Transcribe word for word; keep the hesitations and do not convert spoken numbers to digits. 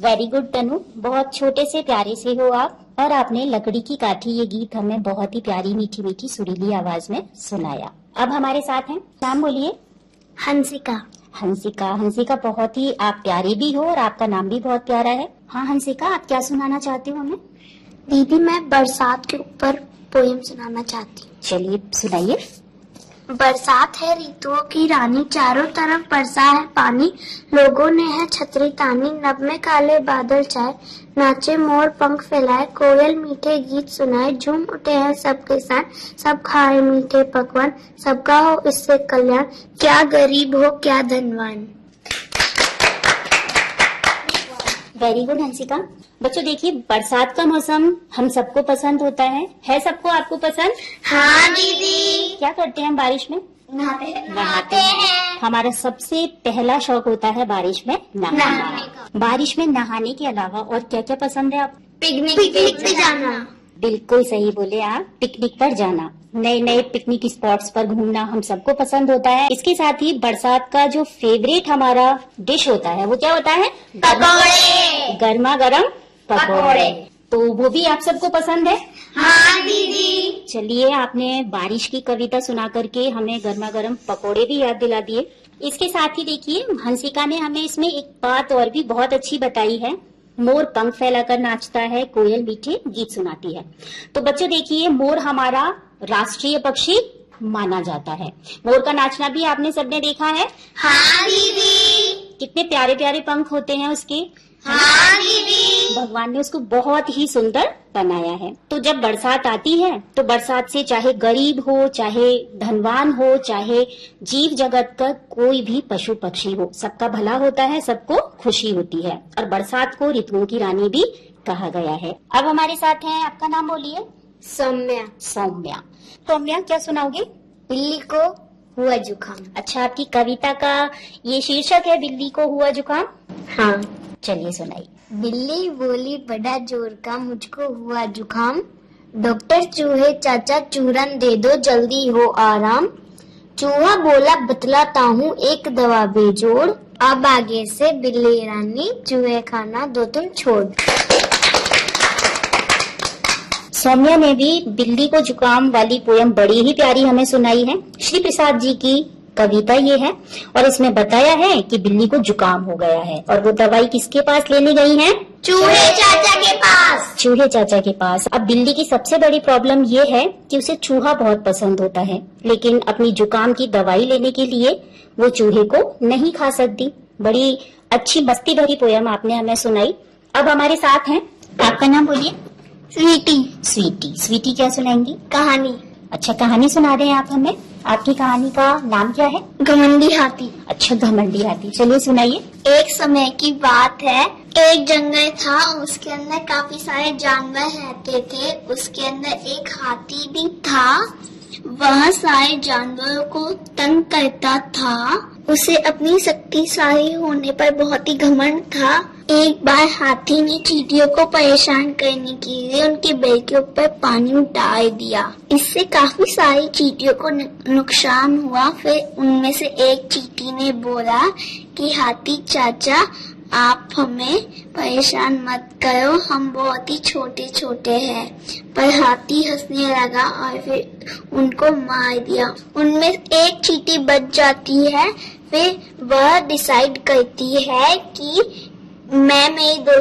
Very good तनु, बहुत छोटे से प्यारे से हो आप, और आपने लकड़ी की काठी ये गीत हमें बहुत ही प्यारी मीठी मीठी सुरीली आवाज में सुनाया। अब हमारे साथ हैं, नाम बोलिए। हंसिका। हंसिका, हंसिका बहुत ही आप प्यारी भी हो और आपका नाम भी बहुत प्यारा है। हाँ हंसिका, आप क्या सुनाना चाहते हो हमें? दीदी मैं बरसात के ऊपर पोएम सुनाना चाहती हूँ। चलिए सुनाइए। बरसात है ऋतुओं की रानी, चारों तरफ बरसा है पानी, लोगों ने है छतरी तानी, नभ में काले बादल छाए, नाचे मोर पंख फैलाए, कोयल मीठे गीत सुनाए, झूम उठे हैं सब किसान, सब खाए मीठे पकवान, सबका हो इससे कल्याण, क्या गरीब हो क्या धनवान। Very good Hansika. बच्चों देखिए, बरसात का मौसम हम सबको पसंद होता है है सबको आपको पसंद? हाँ दीदी। क्या करते हैं हम बारिश में? नहाते नहाते हैं। हमारा सबसे पहला शौक होता है बारिश में नहाना। नहाने बारिश में नहाने के अलावा और क्या क्या पसंद है आप? पिकनिक पिकनिक पे जाना। बिल्कुल सही बोले आप, पिकनिक पर जाना, नए नए पिकनिक स्पॉट्स पर घूमना हम सबको पसंद होता है। इसके साथ ही बरसात का जो फेवरेट हमारा डिश होता है वो क्या होता है? पकौड़े। गर्मा गर्म पकौड़े। तो वो भी आप सबको पसंद है? हाँ दीदी। चलिए, आपने बारिश की कविता सुना करके हमें गर्मा गर्म पकौड़े भी याद दिला दिए। इसके साथ ही देखिए, हंसिका ने हमें इसमें एक बात और भी बहुत अच्छी बताई है, मोर पंख फैलाकर नाचता है, कोयल मीठे गीत सुनाती है। तो बच्चों देखिए, मोर हमारा राष्ट्रीय पक्षी माना जाता है। मोर का नाचना भी आपने सबने देखा है? हाँ दीदी। कितने प्यारे प्यारे पंख होते हैं उसके। हाँ दीदी। भगवान ने उसको बहुत ही सुंदर बनाया है। तो जब बरसात आती है तो बरसात से चाहे गरीब हो, चाहे धनवान हो, चाहे जीव जगत का कोई भी पशु पक्षी हो, सबका भला होता है, सबको खुशी होती है। और बरसात को ऋतुओं की रानी भी कहा गया है। अब हमारे साथ हैं, आपका नाम बोलिए। सौम्या। सौम्या। सौम्या, क्या सुनाओगे? बिल्ली को हुआ जुकाम। अच्छा, आपकी कविता का ये शीर्षक है, बिल्ली को हुआ जुकाम। हाँ, चलिए सुनाइए। बिल्ली बोली बड़ा जोर का, मुझको हुआ जुकाम, डॉक्टर चूहे चाचा चूरन दे दो जल्दी हो आराम। चूहा बोला बतलाता हूँ एक दवा बेजोड़, अब आगे से बिल्ली रानी चूहे खाना दो तुम छोड़। सौम्या ने भी बिल्ली को जुकाम वाली पोयम बड़ी ही प्यारी हमें सुनाई है। श्री प्रसाद जी की कविता ये है और इसमें बताया है कि बिल्ली को जुकाम हो गया है और वो दवाई किसके पास लेने गई है? चूहे चाचा के पास। चूहे चाचा के पास। अब बिल्ली की सबसे बड़ी प्रॉब्लम ये है कि उसे चूहा बहुत पसंद होता है, लेकिन अपनी जुकाम की दवाई लेने के लिए वो चूहे को नहीं खा सकती। बड़ी अच्छी मस्ती भरी पोयम आपने हमें सुनाई। अब हमारे साथ हैं, आपका नाम बोलिए। स्वीटी। स्वीटी। स्वीटी क्या सुनाएंगी? कहानी। अच्छा, कहानी सुना रहे हैं आप हमें। आपकी कहानी का नाम क्या है? घमंडी हाथी। अच्छा, घमंडी हाथी, चलिए सुनाइए। एक समय की बात है, एक जंगल था, उसके अंदर काफी सारे जानवर रहते थे। उसके अंदर एक हाथी भी था, वह सारे जानवरों को तंग करता था। उसे अपनी शक्तिशाली होने पर बहुत ही घमंड था। एक बार हाथी ने चींटियों को परेशान करने के लिए उनके बेल के ऊपर पानी डाल दिया। इससे काफी सारी चींटियों को नुकसान हुआ। फिर उनमें से एक चींटी ने बोला कि हाथी चाचा, आप हमें परेशान मत करो, हम बहुत ही छोटे छोटे हैं। पर हाथी हंसने लगा और फिर उनको मार दिया। उनमें एक चींटी बच जाती है। फिर वह डिसाइड करती है कि मैं मेरी दोस्त